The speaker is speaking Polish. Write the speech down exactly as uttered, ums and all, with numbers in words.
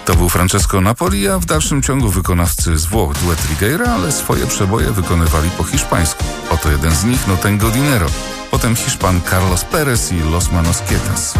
To był Francesco Napoli, a w dalszym ciągu wykonawcy z Włoch duet Righeira, ale swoje przeboje wykonywali po hiszpańsku. Oto jeden z nich, No Tengo Dinero. Potem Hiszpan Carlos Perez i Los Manos Quietas.